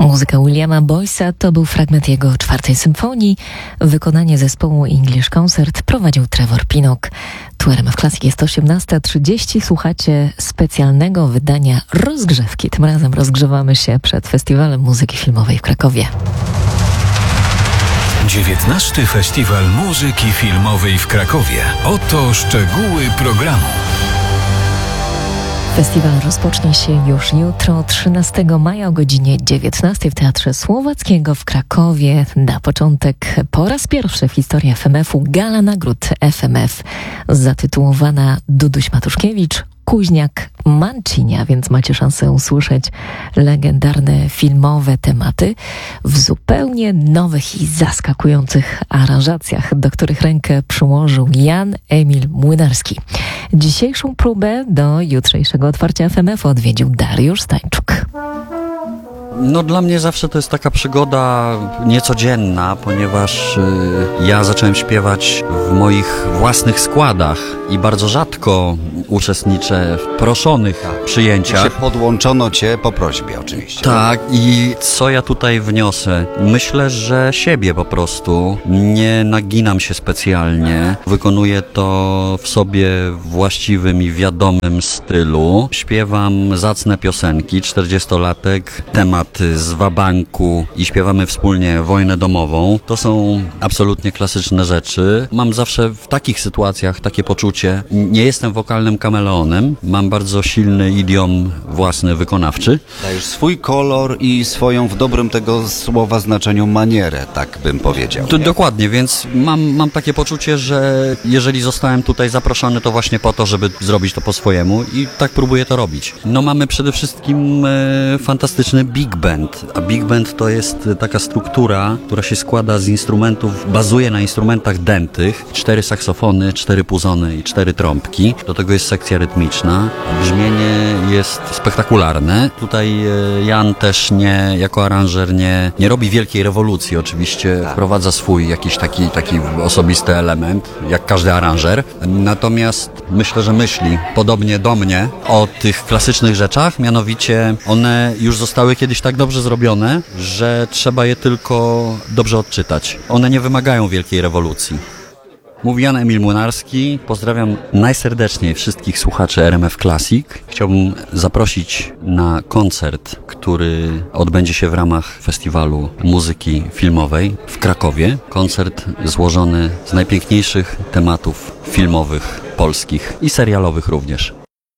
Muzyka Williama Boyce'a to był fragment jego 4. symfonii. Wykonanie zespołu English Concert prowadził Trevor Pinnock. Tu RMF Classic, jest 18:30. Słuchacie specjalnego wydania rozgrzewki. Tym razem rozgrzewamy się przed Festiwalem Muzyki Filmowej w Krakowie. 19. Festiwal Muzyki Filmowej w Krakowie. Oto szczegóły programu. Festiwal rozpocznie się już jutro, 13 maja o godzinie 19 w Teatrze Słowackiego w Krakowie. Na początek po raz pierwszy w historii FMF-u gala nagród FMF zatytułowana Duduś Matuszkiewicz, Kuźniak, Mancinia, więc macie szansę usłyszeć legendarne filmowe tematy w zupełnie nowych i zaskakujących aranżacjach, do których rękę przyłożył Jan Emil Młynarski. Dzisiejszą próbę do jutrzejszego otwarcia FMF odwiedził Dariusz Stańczuk. No dla mnie zawsze to jest taka przygoda niecodzienna, ponieważ ja zacząłem śpiewać w moich własnych składach i bardzo rzadko uczestniczę w proszonych przyjęciach. Się podłączono cię po prośbie oczywiście. Tak, i co ja tutaj wniosę? Myślę, że siebie po prostu. Nie naginam się specjalnie. Wykonuję to w sobie właściwym i wiadomym stylu. Śpiewam zacne piosenki, 40-latek, temat z wabanku i śpiewamy wspólnie Wojnę domową. To są absolutnie klasyczne rzeczy. Mam zawsze w takich sytuacjach takie poczucie, nie jestem wokalnym kameleonem, mam bardzo silny idiom własny wykonawczy. Dajesz swój kolor i swoją w dobrym tego słowa znaczeniu manierę, tak bym powiedział. Dokładnie, więc mam takie poczucie, że jeżeli zostałem tutaj zaproszony, to właśnie po to, żeby zrobić to po swojemu i tak próbuję to robić. No mamy przede wszystkim fantastyczny big band, a big band to jest taka struktura, która się składa z instrumentów, bazuje na instrumentach dętych, 4 saksofony, 4 puzony i 4 trąbki. Do tego jest sekcja rytmiczna. Brzmienie jest spektakularne. Tutaj Jan też jako aranżer nie robi wielkiej rewolucji, oczywiście wprowadza swój jakiś taki osobisty element, jak każdy aranżer. Natomiast myślę, że myśli podobnie do mnie o tych klasycznych rzeczach, mianowicie one już zostały kiedyś tak dobrze zrobione, że trzeba je tylko dobrze odczytać. One nie wymagają wielkiej rewolucji. Mówi Jan Emil Młynarski. Pozdrawiam najserdeczniej wszystkich słuchaczy RMF Classic. Chciałbym zaprosić na koncert, który odbędzie się w ramach Festiwalu Muzyki Filmowej w Krakowie. Koncert złożony z najpiękniejszych tematów filmowych, polskich i serialowych również.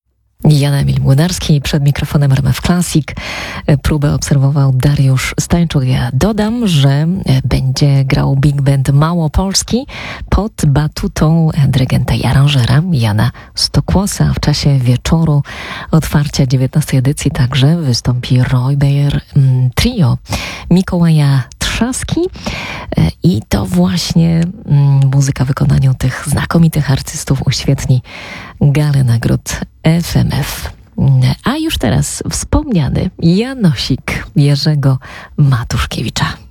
Jan Emil Młynarski przed mikrofonem RMF Classic. Próbę obserwował Dariusz Stańczuk. Ja dodam, że będzie grał big band małopolski pod batutą dyrygenta i aranżera Jana Stokłosa. W czasie wieczoru otwarcia 19. edycji także wystąpi Roy Bayer Trio Mikołaja Trzaski i to właśnie muzyka w wykonaniu tych znakomitych artystów uświetni galę nagród FMF. A już teraz wspomniany Janosik Jerzego Matuszkiewicza.